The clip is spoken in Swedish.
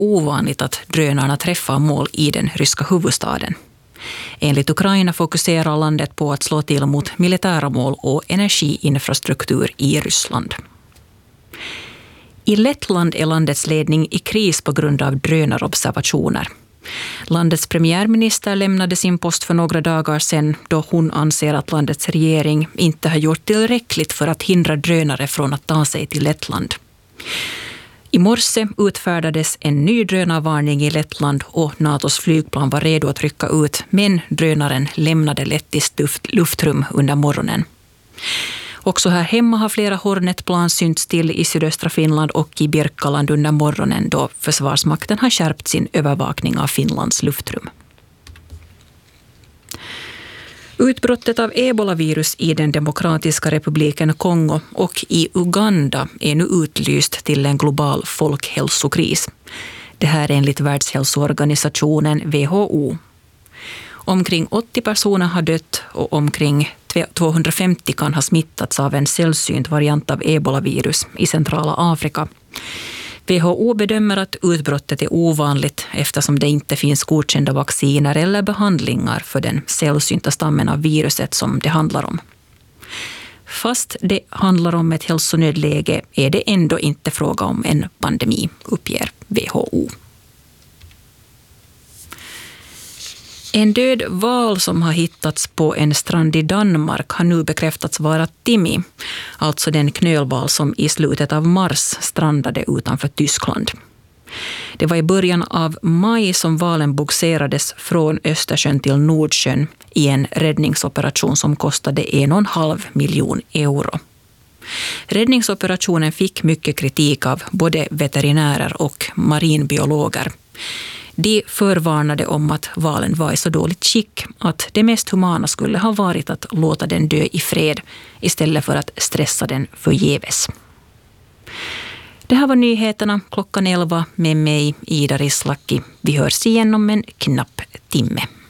ovanligt att drönarna träffar mål i den ryska huvudstaden. Enligt Ukraina fokuserar landet på att slå till mot militära mål och energiinfrastruktur i Ryssland. I Lettland är landets ledning i kris på grund av drönarobservationer. Landets premiärminister lämnade sin post för några dagar sedan då hon anser att landets regering inte har gjort tillräckligt för att hindra drönare från att ta sig till Lettland. I morse utfärdades en ny drönarvarning i Lettland och NATOs flygplan var redo att rycka ut, men drönaren lämnade lettiskt luftrum under morgonen. Också här hemma har flera Hornet-plan synts till i sydöstra Finland och i Birkaland under morgonen då Försvarsmakten har skärpt sin övervakning av Finlands luftrum. Utbrottet av ebolavirus i den demokratiska republiken Kongo och i Uganda är nu utlyst till en global folkhälsokris. Det här är enligt Världshälsoorganisationen WHO. Omkring 80 personer har dött och omkring 250 kan ha smittats av en sällsynt variant av ebolavirus i centrala Afrika. WHO bedömer att utbrottet är ovanligt eftersom det inte finns godkända vacciner eller behandlingar för den sällsynta stammen av viruset som det handlar om. Fast det handlar om ett hälsonödläge är det ändå inte fråga om en pandemi, uppger WHO. En död val som har hittats på en strand i Danmark har nu bekräftats vara Timmy, alltså den knölval som i slutet av mars strandade utanför Tyskland. Det var i början av maj som valen bogserades från Östersjön till Nordsjön i en räddningsoperation som kostade 1,5 miljon euro. Räddningsoperationen fick mycket kritik av både veterinärer och marinbiologer. De förvarnade om att valen var i så dåligt skick att det mest humana skulle ha varit att låta den dö i fred istället för att stressa den förgäves. Det här var nyheterna klockan 11 med mig, Ida Rislaki. Vi hörs igen om en knapp timme.